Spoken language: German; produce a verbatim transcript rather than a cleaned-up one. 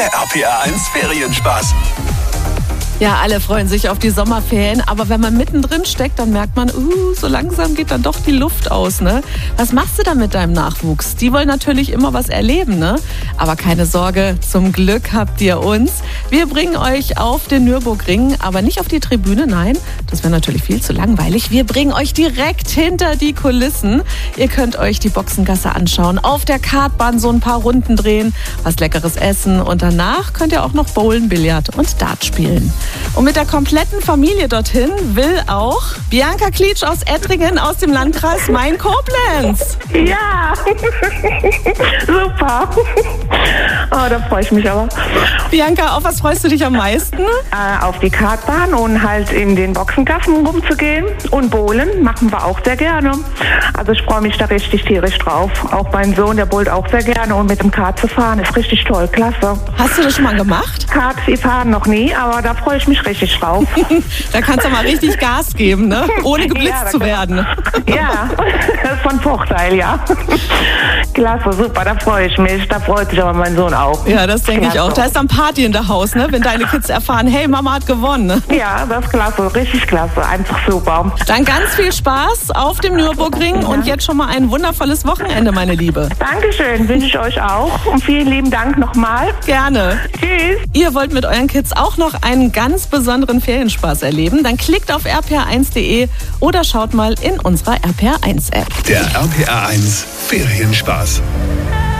Der R P R eins Ferienspaß. Ja, alle freuen sich auf die Sommerferien, aber wenn man mittendrin steckt, dann merkt man, uh, so langsam geht dann doch die Luft aus, ne? Was machst du da mit deinem Nachwuchs? Die wollen natürlich immer was erleben, ne? Aber keine Sorge, zum Glück habt ihr uns. Wir bringen euch auf den Nürburgring, aber nicht auf die Tribüne, nein, das wäre natürlich viel zu langweilig. Wir bringen euch direkt hinter die Kulissen. Ihr könnt euch die Boxengasse anschauen, auf der Kartbahn so ein paar Runden drehen, was Leckeres essen und danach könnt ihr auch noch Bowlen, Billard und Dart spielen. Und mit der kompletten Familie dorthin will auch Bianca Klitsch aus Ettringen aus dem Landkreis Main-Koblenz. Ja, super. Oh, da freue ich mich aber. Bianca, auf was freust du dich am meisten? Äh, auf die Kartbahn und halt in den Boxengassen rumzugehen. Und bowlen machen wir auch sehr gerne. Also ich freue mich da richtig tierisch drauf. Auch mein Sohn, der bowlt auch sehr gerne. Und mit dem Kart zu fahren ist richtig toll, klasse. Hast du das schon mal gemacht? Kart fahren noch nie, aber da freue ich mich richtig drauf. Da kannst du mal richtig Gas geben, ne? Ohne geblitzt ja, zu werden. Ja, das ist von Vorteil, ja. Klasse, super, da freue ich mich. Da freut sich aber mein Sohn auch. Ja, das denke ich auch. Da ist dann Party in der Haus, ne? Wenn deine Kids erfahren, hey, Mama hat gewonnen. Ne? Ja, das ist klasse, richtig klasse, einfach super. Dann ganz viel Spaß auf dem Nürburgring und jetzt schon mal ein wundervolles Wochenende, meine Liebe. Dankeschön, wünsche ich euch auch und vielen lieben Dank nochmal. Gerne. Tschüss. Ihr wollt mit euren Kids auch noch einen ganz besonderen Ferienspaß erleben? Dann klickt auf r p r eins punkt d e oder schaut mal in unserer R P R eins App. Der R P R eins Ferienspaß.